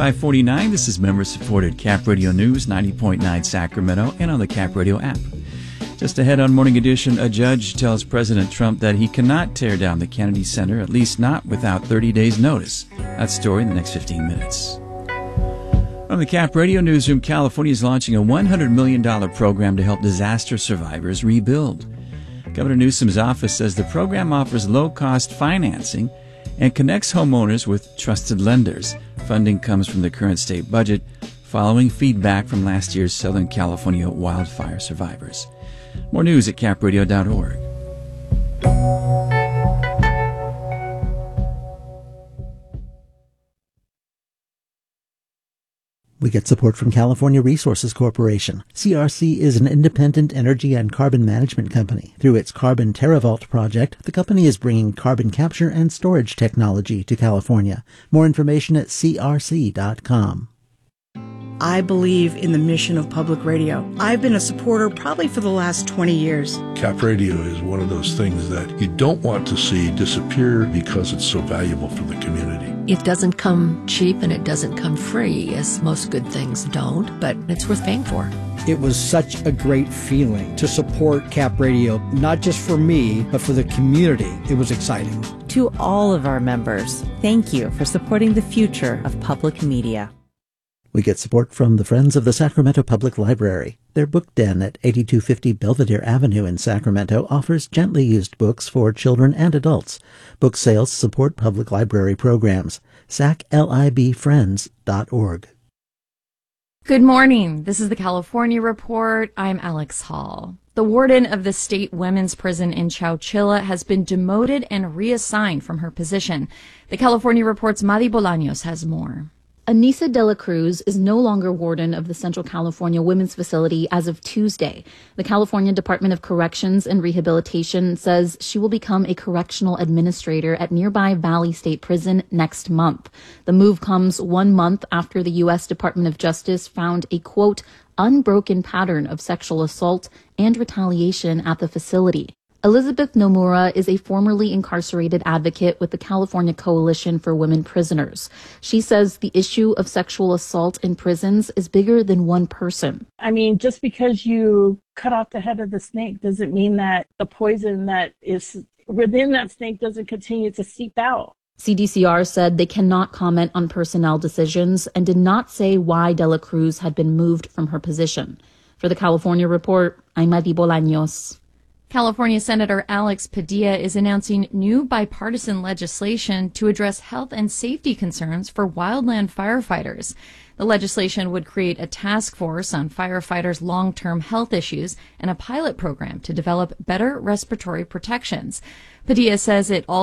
549, this is member-supported Cap Radio News, 90.9 Sacramento, and on the Cap Radio app. Just ahead on Morning Edition, a judge tells President Trump that he cannot tear down the Kennedy Center, at least not without 30 days' notice. That story in the next 15 minutes. From the Cap Radio Newsroom, California is launching a $100 million program to help disaster survivors rebuild. Governor Newsom's office says the program offers low-cost financing and connects homeowners with trusted lenders. Funding comes from the current state budget, following feedback from last year's Southern California wildfire survivors. More news at capradio.org. We get support from California Resources Corporation. CRC is an independent energy and carbon management company. Through its Carbon TerraVault project, the company is bringing carbon capture and storage technology to California. More information at crc.com. I believe in the mission of public radio. I've been a supporter probably for the last 20 years. Cap Radio is one of those things that you don't want to see disappear because it's so valuable for the community. It doesn't come cheap and it doesn't come free, as most good things don't, but it's worth paying for. It was such a great feeling to support Cap Radio, not just for me, but for the community. It was exciting. To all of our members, thank you for supporting the future of public media. We get support from the Friends of the Sacramento Public Library. Their book den at 8250 Belvedere Avenue in Sacramento offers gently used books for children and adults. Book sales support public library programs. saclibfriends.org. Good morning. This is the California Report. I'm Alex Hall. The warden of the state women's prison in Chowchilla has been demoted and reassigned from her position. The California Report's Madi Bolaños has more. Anissa de la Cruz is no longer warden of the Central California Women's Facility as of Tuesday. The California Department of Corrections and Rehabilitation says she will become a correctional administrator at nearby Valley State Prison next month. The move comes 1 month after the U.S. Department of Justice found a, quote, unbroken pattern of sexual assault and retaliation at the facility. Elizabeth Nomura is a formerly incarcerated advocate with the California Coalition for Women Prisoners. She says the issue of sexual assault in prisons is bigger than one person. I mean, just because you cut off the head of the snake doesn't mean that the poison that is within that snake doesn't continue to seep out. CDCR said they cannot comment on personnel decisions and did not say why De La Cruz had been moved from her position. For the California Report, I'm Madi Bolaños. California Senator Alex Padilla is announcing new bipartisan legislation to address health and safety concerns for wildland firefighters. The legislation would create a task force on firefighters' long-term health issues and a pilot program to develop better respiratory protections. Padilla says it also